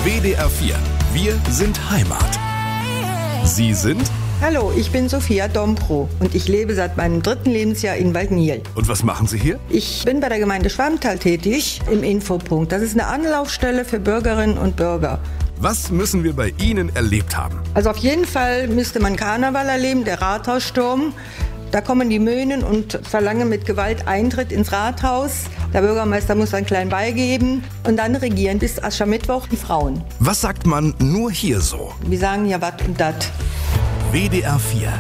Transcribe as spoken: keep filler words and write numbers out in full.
W D R vier. Wir sind Heimat. Sie sind? Hallo, ich bin Sophia Dombrow und ich lebe seit meinem dritten Lebensjahr in Waldnierl. Und was machen Sie hier? Ich bin bei der Gemeinde Schwalmtal tätig im Infopunkt. Das ist eine Anlaufstelle für Bürgerinnen und Bürger. Was müssen wir bei Ihnen erlebt haben? Also auf jeden Fall müsste man Karneval erleben, der Rathaussturm. Da kommen die Möhnen und verlangen mit Gewalt Eintritt ins Rathaus. Der Bürgermeister muss einen kleinen Ball geben und dann regieren bis Aschermittwoch die Frauen. Was sagt man nur hier so? Wir sagen ja wat und dat. W D R vier.